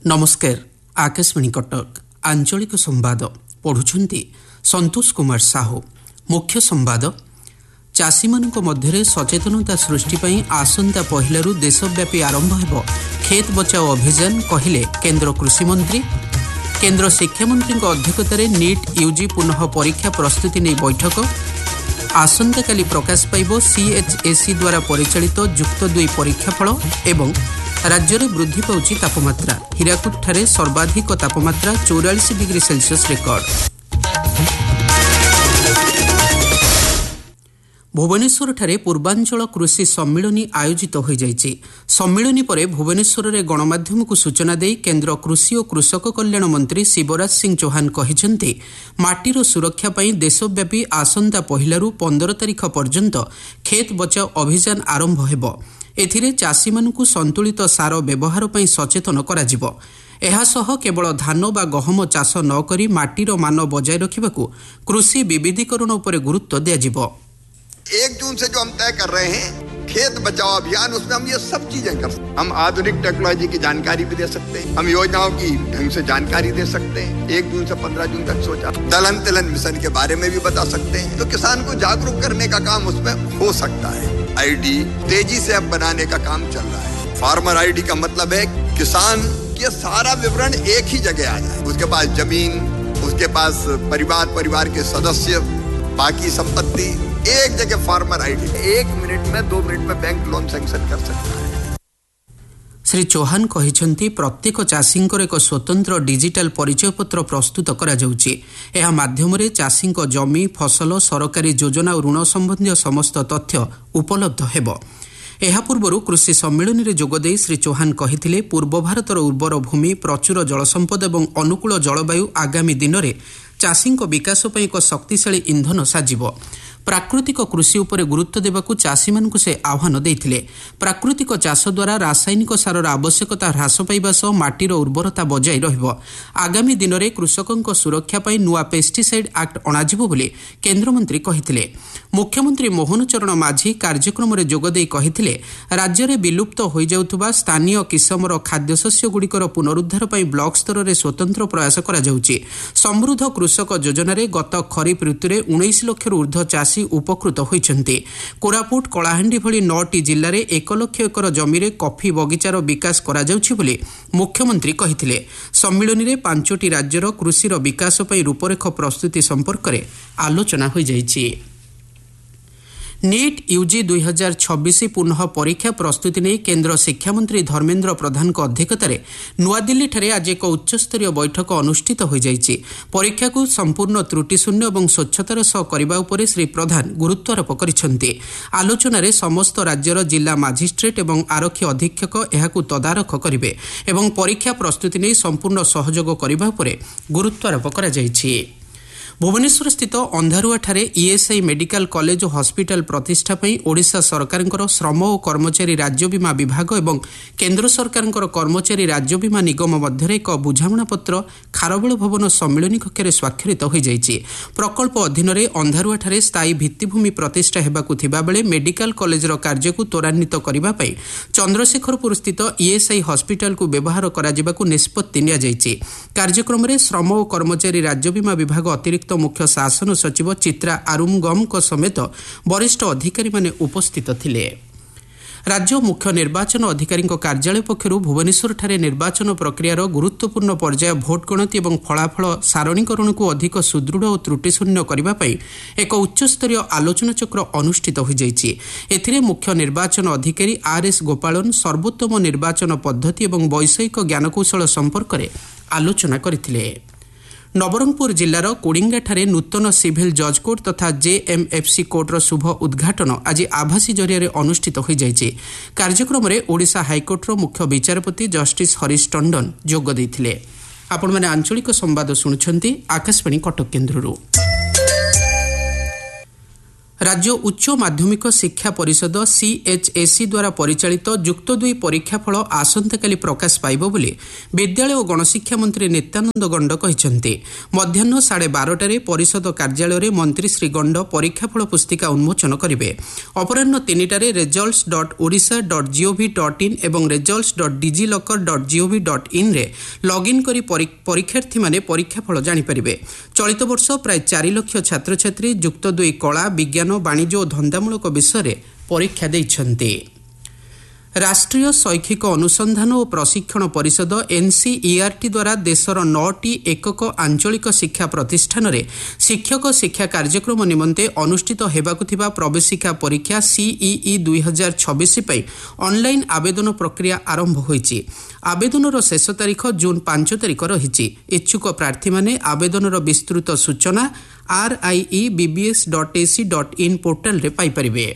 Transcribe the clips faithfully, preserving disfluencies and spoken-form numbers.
नमस्कार। आकाशवाणी कटक आंचलिक संवाद पढ़ुछंती संतोष कुमार साहू। मुख्य संवाद चाषी मानक मध्यरे सचेतनता सृष्टि पई आसंता पहिलारु देशव्यापी आरंभ हेबो खेत बचाओ अभियान कहिले केंद्र कृषि मंत्री। केंद्र शिक्षा मंत्री अध्यक्षतार नीट यूजी पुनः परीक्षा प्रस्तुति नहीं बैठक। आसंता काली प्रकाश पाइब सीएचएसई द्वारा परिचालित जुक्त दुई परीक्षाफल एवं राज्य में वृद्धि पाउछि तापमात्रा। हीराकुद ठारे सर्वाधिक तापमात्रा चौरालीस डिग्री सेल्सियस रेकर्ड। भुवनेश्वर ठारे पूर्वांचल कृषि सम्मिलनी आयोजित हो जाइछि। सम्मिलनी परे भुवनेश्वर में गणमाध्यम को सूचना दे केंद्र कृषि और कृषक कल्याण मंत्री शिवराज सिंह चौहान कहिसेंति माटीर सुरक्षा पई देशव्यापी आसंता पहिलारु पंद्रह तारिख पर्यंत खेत बचाओ अभियान आरंभ हेबो। एथिरे चाषी मानकु संतुलित सार व्यवहार पई सचेतन कराजिबो। एहासह केवल धान बा गहम चाष न करी माटीर मान बजाय रखिबाकू कृषि विविधीकरण उपरे गुरुत्व दियाजिबो। एक जून से जो हम तय कर रहे हैं खेत बचाओ अभियान, उसमें हम ये सब चीजें कर सकते हैं। हम आधुनिक टेक्नोलॉजी की जानकारी भी दे सकते हैं, हम योजनाओं की ढंग से जानकारी दे सकते हैं। एक जून से पंद्रह जून तक सोचा दलहन तिलहन मिशन के बारे में भी बता सकते हैं। तो किसान को जागरूक करने का काम उसमें हो सकता है। आईडी तेजी से अब बनाने का काम चल रहा है। फार्मर आईडी का मतलब है किसान के सारा विवरण एक ही जगह आ जाए। उसके पास जमीन, उसके पास परिवार परिवार के सदस्य, बाकी संपत्ति एक जगह फार्मर आईडी। एक मिनट में दो मिनट में बैंक लोन सैंक्शन कर सकता है। श्री चौहान कहिसेंति प्रत्येक चाषींकर एक स्वतंत्र डिजिटल परिचय पत्र प्रस्तुत करा जाउछि। एहा माध्यमरे चाषींक जमी, फसल, सरकारी योजना और ऋण संबंधी समस्त तथ्य उपलब्ध हेबो। एहा पूर्वरु कृषि सम्मेलन में जोगदे श्री चौहान कहिथिले पूर्व भारतर उर्वर भूमि, प्रचुर जलसंपद और अनुकूल जलवायु आगामी दिन में चाषींक विकास पई एक शक्तिशाली इंधन साजिबो। प्राकृतिक कृषि उपरे गुरुत्व देवाकू चाषी मानकू से आह्वान देइथिले। प्राकृतिक चाष द्वारा रासायनिक सारर आवश्यकता ह्रास पाइबा सह माटीर उर्वरता बजाय रहिबो। आगामी दिन में कृषकंक सुरक्षा पई नुआ पेस्टिसाइड एक्ट अणाजिबो बोली केन्द्रमंत्री कहिथिले। मुख्यमंत्री मोहन चरण माझी कार्यक्रम में जोगदेई कहिथिले राज्य में विलुप्त हो जाउथुबा स्थानीय किसमर खाद्यशस्य गुड़िकर पुनरुद्धार पई ब्लॉक स्तर में स्वतंत्र प्रयास करा जाउछि। समृद्ध कृषक योजना रे गत खरीफ ऋतु में उन्नीस लाख ऊर्ध्व चाषी उपकृत होइछन्ति। कोरापुट, कलाहांडी भली नौटी जिल्ला रे एक लाख एकर जमी रे कॉफी बगीचार विकास करा जाउछि बोली मुख्यमंत्री कहिथिले। सम्मिलन में पांचटी राज्यर कृषिर विकास पई रूपरेख प्रस्तुति संपर्क में आलोचना हो जाइछि। नीट यूजी दुई हजार छब्बीस पुनः परीक्षा प्रस्तुति नहीं केंद्र शिक्षा मंत्री धर्मेन्द्र प्रधान अध्यक्षतार नुआदिल्ली ठारे आज एक उच्चस्तरीय बैठक अनुष्ठित हो जाइछि। परीक्षा को संपूर्ण त्रुटिशून्य और स्वच्छतार सह करबा उपरे श्री प्रधान गुरुत्वारोप करिसेंति। आलोचनारे समस्त राज्यर जिला मजिस्ट्रेट और आरक्षी अधीक्षक एहाकू तदारख करिवे एवं परीक्षा प्रस्तुति नहीं संपूर्ण सहयोग करबा उपरे गुरुत्वारोप करा जाइछि। भुवनेश्वर स्थित अंधारुआठारे ईएसआई मेडिकल कॉलेज और हॉस्पिटल प्रतिष्ठा पई ओडिशा सरकारंकर श्रम और कर्मचारी राज्य बीमा विभाग और केंद्र सरकारंकर कर्मचारी राज्य बीमा निगम मध्य एक बुझामणा पत्र खारबेल भवन सम्मिलनी कक्षरे स्वाक्षरित हो जाइछि। प्रकल्प अधीन में अंधारुआठारे स्थायी भित्तिभूमि प्रतिष्ठा हेबाकू थिबा बेले मेडिकल कॉलेजर कार्य को त्वरान्वित करबा पई चंद्रशेखरपुर स्थित ईएसआई हॉस्पिटल को व्यवहार करा जिबाकू निष्पत्ति निया जाइछि। कार्यक्रम में श्रम और कर्मचारी राज्य बीमा विभाग अतिरिक्त मुख्य शासन सचिव चित्रा आरुमगम समेत वरिष्ठ अधिकारी माने उपस्थित थिले। राज्य मुख्य निर्वाचन अधिकारी कार्यालय पक्षर भुवनेश्वर ठारे निर्वाचन प्रक्रियार गुरुत्वपूर्ण पर्याय भोट गणति और फलाफल सारणीकरण को अधिक सुदृढ़ और त्रुटिशून्य करने एक उच्चस्तरीय आलोचना चक्र अनुष्ठित हो जाइछि। एथिरे मुख्य निर्वाचन अधिकारी आर एस गोपालन सर्वोत्तम निर्वाचन पद्धति और वैषयिक ज्ञानकौशल संपर्क में आलोचना करथिले। नवरंगपुर जिलार कोडिंगाठारे नूतन सिविल जज कोर्ट तथा जेएमएफसी कोर्टर शुभ उद्घाटन आज आभासी जरिया अनुष्ठित हो जाइछि। कार्यक्रम में ओडिशा हाइकोर्टर मुख्य विचारपति जस्टिस हरीश टंडन जोग देइथिले। आपण माने आंचलिक संवाद सुनुछंती आकाशवाणी कटक केन्द्ररू। राज्य उच्च माध्यमिक शिक्षा परिषद सीएचएसई द्वारा परिचालित जुक्त दुई परीक्षाफल आसंताकाली प्रकाश पाइब बोली विद्यालय और गणशिक्षा मंत्री नित्यानंद गंड कहिसेंति। मध्याह्न साढ़े बारटारे परिषद कार्यालय मंत्री श्री गंड परीक्षाफल पुस्तिका उन्मोचन करिवे। अपराह्न तीनिटारे results dot Odisha dot gov dot in एवं results dot DigiLocker dot gov dot in रे लॉगिन करी परीक्षार्थी माने परीक्षाफल जानि परिबे। चलित वर्ष प्राय चार लाख छात्र छात्री जुक्त दुई कला विज्ञान वाणिज्य और धंदामूलक विषय परीक्षा देइछन्ति। राष्ट्रीय शैक्षिक अनुसंधान और प्रशिक्षण परिषद एनसीईआरटी द्वारा देशर नौटी एकक आंचलिक शिक्षा प्रतिष्ठान रे शिक्षक शिक्षा कार्यक्रम निमंते अनुष्ठित हेबाकु थिबा प्रवेशिका परीक्षा सीईई दुई हजार छब्बीस पई ऑनलाइन आवेदन प्रक्रिया आरंभ होईछि। आवेदनर शेष तारीख जून पांच तारीख रही। इच्छुक प्रार्थी माने आवेदनर विस्तृत सूचना are I E BBS dot AC dot in portal रे पाई परिबे।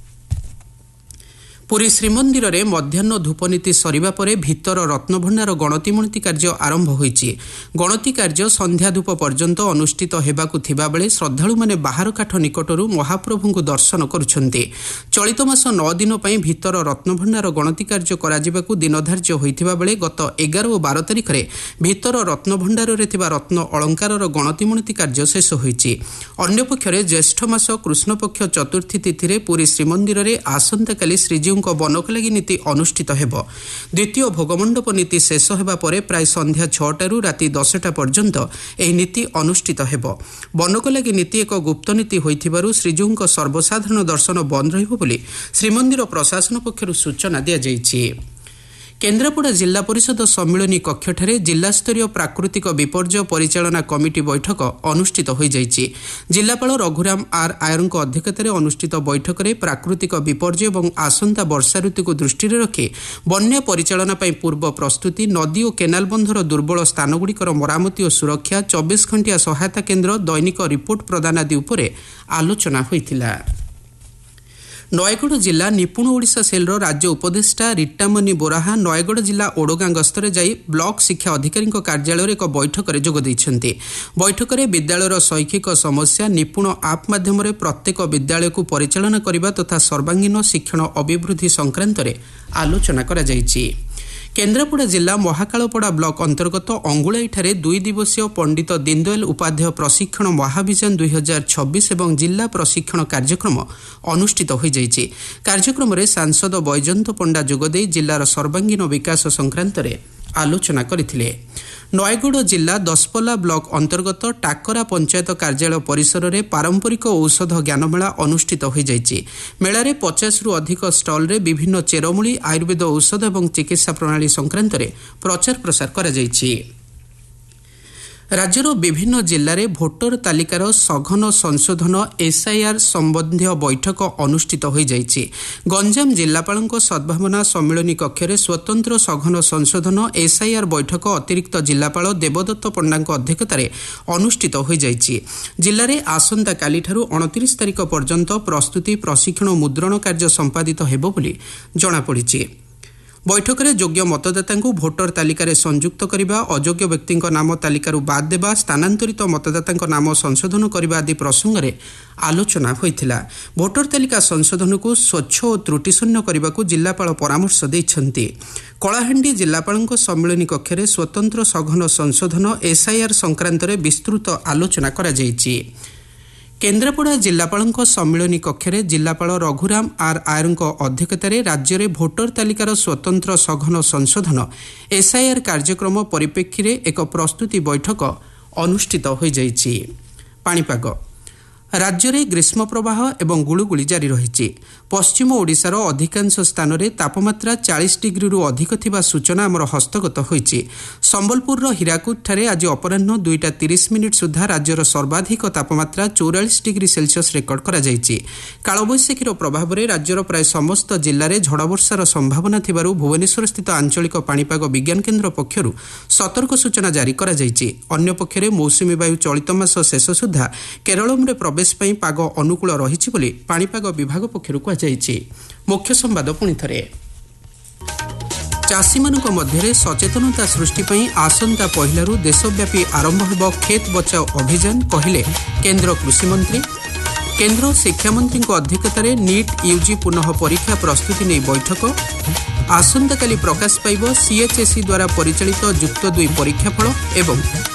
पुरी श्रीमंदिर रे मध्याह्न धूपनीति सरिबा परे भितर रत्नभंडार गणतिमणति कार्य आरंभ होईछि। गणति कार्य संध्या धूप पर्यंत अनुष्ठित हेबाकु थिबा बेले श्रद्धालु माने बाहर काठ निकटरू महाप्रभुଙ୍କୁ दर्शन करुछन्ति। चलित मास नौ दिन पई भितर रत्नभंडार गणति कार्य करा जिबाकु दिन धार्य होइथिबा बेले गत एगार और बारह तारिख रे भितर रत्नभंडार रे थिबा रत्न अलंकारर गणतिमणति कार्य शेष होईछि। अन्य पक्षरे ज्येष्ठ मास कृष्णपक्ष चतुर्थी तिथि रे पुरी श्रीमंदिर रे आसंताकाली श्रीजी बनकलागी नीति अनुष्ठित हेब। द्वितीय भोगमंडप नीति शेष हेबा परे प्राय संध्या छटारू राति दसटा पर्यंत एही नीति अनुष्ठित हेब। बनकलागी नीति एक गुप्त नीति होइथिबारु श्रीजीउଙ୍କ सर्वसाधारण दर्शन बंद रहिब बोली श्रीमंदिर प्रशासन पक्षरु सूचना दिया जायछि। केन्द्रापड़ा जिला परिषद सम्मिलनी कक्षठारे जिलास्तरीय प्राकृतिक विपर्यय परिचालना कमिटी बैठक अनुष्ठित हो जाइछि। जिलापाल रघुराम आर आयरଙ୍କ अध्यक्षतारे अनुष्ठित बैठक में प्राकृतिक विपर्यय और आसंता वर्षा ऋतु को दृष्टि रखी बन्या परिचालना पई पूर्व प्रस्तुति नदी और केनाल बंधर दुर्बल स्थानगुड़िकर मरामती और सुरक्षा चौबीस घंटिया सहायता केन्द्र दैनिक रिपोर्ट प्रदान आदि उपरे आलोचना होइथिला। नयगढ़ जिला निपुण ओडिशा सेल राज्य उपदेष्टा रीटामणि बोराहा नयगढ़ जिला ओडगां गस्तरे जाई ब्लॉक शिक्षा अधिकारी कार्यालय एक बैठक में जोग देइछन्ति। बैठक में विद्यालयर शैक्षिक समस्या निपुण आप माध्यम प्रत्येक विद्यालय को परिचालना करने तथा सर्वांगीन शिक्षण अभिवृद्धि संक्रांत आलोचना करा जायछि। केन्द्रापड़ा जिला महाकालपड़ा ब्लॉक अंतर्गत अंगुलाई दुई दिवसीय पंडित दीनदयाल उपाध्याय प्रशिक्षण महाभियान दुई हजार छब्बीस एवं जिला प्रशिक्षण कार्यक्रम अनुष्ठित हो जाइछि। कार्यक्रम में सांसद बैजयंत पंडा जोगदे जिलार सर्वांगीन विकास संक्रांत आलोचना करथिले। नयगढ़ जिला दसपल्ला ब्लॉक अंतर्गत टाकरा पंचायत कार्यालय परिसर में पारंपरिक औषध ज्ञानमेला अनुष्ठित हो जाइछि। मेलारे पचास रु अधिक स्टल रे विभिन्न चेरमूली आयुर्वेद औषध एवं चिकित्सा प्रणाली संक्रांत प्रचार प्रसार करा जाइछि। राज्यर विभिन्न जिल्लार भोटर तालिकार सघन संशोधन एसआईआर संबंधी बैठक अनुष्ठित हो जाइछि। गंजाम जिलापाल सद्भावना सम्मिलनी कक्षरे स्वतंत्र सघन संशोधन एसआईआर बैठक अतिरिक्त जिलापाल देवदत्त पंडा अध्यक्षतार अनुष्ठित हो जाइछि। जिले में आसंता काली ठारू उनतीस तारिख पर्यंत प्रस्तुति प्रशिक्षण मुद्रण कार्य संपादित हेबो बोली जଣାपड़िछि। बैठक में योग्य मतदाता भोटर तालिकार संयुक्त करने अयोग्य व्यक्ति नाम तालिकार बाद देवा स्थानांतरित मतदाता नाम संशोधन करने आदि प्रसंग में आलोचना होइथिला। भोटर तालिका संशोधन को स्वच्छ और त्रुटिशून्य करने को जिलापाल परामर्श देइछन्ति। कलाहांडी जिलापाल सम्मिलनी कक्षरे स्वतंत्र सघन संशोधन एसआईआर संक्रांत विस्तृत आलोचना करा जायछि। केन्द्रापड़ा जिलापाल सम्मिलनी कक्षरे जिलापाल रघुराम आर आयरଙ୍କ अध्यक्षतार राज्य में भोटर तालिकार स्वतंत्र सघन संशोधन एसआईआर कार्यक्रम परिप्रेक्षी एक प्रस्तुति बैठक अनुष्ठित हो जाइछि। पाणीपाग राज्य में ग्रीष्म प्रवाह एवं गुळुगुळी जारी रही। पश्चिम ओडिशार अधिकांश स्थान में तापमात्रा चालीस डिग्री रु अधिक थिबा सूचना आमर हस्तगत होईछि। संबलपुर हीराकुद ठारे आज अपराह्न दुईटा तीस मिनिट सुधा राज्यर सर्वाधिक तापमात्रा चौरालीस डिग्री सेल्सियस रेकर्ड करा जायछि। कालबैशाखीर प्रभाव में राज्यर प्राय समस्त जिले में झड़ वर्षार संभावना थिबारु भुवनेश्वर स्थित आंचलिक पाणीपाग विज्ञान केन्द्र पक्षरु सतर्क सूचना जारी करा जायछि। अन्य पक्षरे मौसुमी वायु चलित मास शेष सुधा केरल में प्रवेश पई पाग अनुकूल रहिछि बोली पाणीपाग विभाग पक्षरु कहा जायछि। मुख्य संवाद पुणी थरे चाषी मानक मध्य सचेतनता सृष्टि पई आसंता पहिलारु देशव्यापी आरंभ हेब खेत बचाओ अभियान कहले केन्द्र कृषि मंत्री। केन्द्र शिक्षामंत्री अध्यक्षतार नीट यूजी पुनः परीक्षा प्रस्तुति नहीं बैठक आसंताकाली प्रकाश पाइब सीएचएसई द्वारा परिचालित जुक्त दुई परीक्षाफल एवं